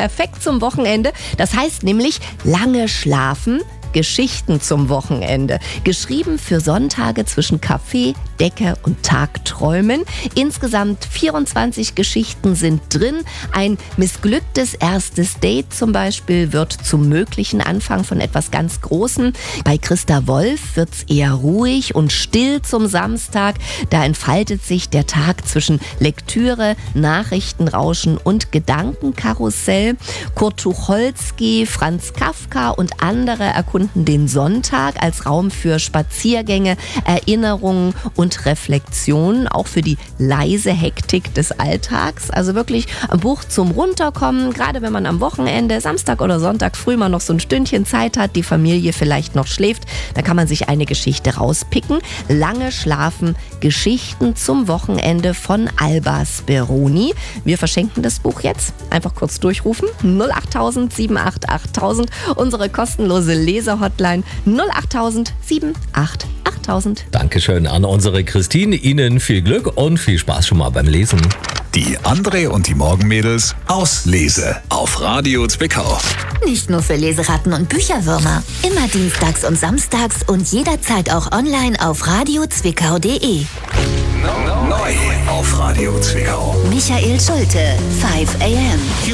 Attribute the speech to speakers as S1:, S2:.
S1: perfekt zum Wochenende. Das heißt nämlich lange schlafen, Geschichten zum Wochenende. Geschrieben für Sonntage zwischen Kaffee, Decke und Tagträumen. Insgesamt 24 Geschichten sind drin. Ein missglücktes erstes Date zum Beispiel wird zum möglichen Anfang von etwas ganz Großem. Bei Christa Wolf wird's eher ruhig und still zum Samstag. Da entfaltet sich der Tag zwischen Lektüre, Nachrichtenrauschen und Gedankenkarussell. Kurt Tucholsky, Franz Kafka und andere erkunden den Sonntag als Raum für Spaziergänge, Erinnerungen und Reflexionen, auch für die leise Hektik des Alltags. Also wirklich ein Buch zum Runterkommen, gerade wenn man am Wochenende, Samstag oder Sonntag früh mal noch so ein Stündchen Zeit hat, die Familie vielleicht noch schläft, dann kann man sich eine Geschichte rauspicken. Lange schlafen, Geschichten zum Wochenende von Alba Speroni. Wir verschenken das Buch jetzt. Einfach kurz durchrufen. 08000 788 8000. Unsere kostenlose Leser-Hotline 08000 788 8000.
S2: Dankeschön an unsere Christine. Ihnen viel Glück und viel Spaß schon mal beim Lesen.
S3: Die André und die Morgenmädels aus Lese auf Radio Zwickau.
S4: Nicht nur für Leseratten und Bücherwürmer. Immer dienstags und samstags und jederzeit auch online auf radiozwickau.de.
S3: Neu auf Radio Zwickau.
S4: Michael Schulte, 5 AM.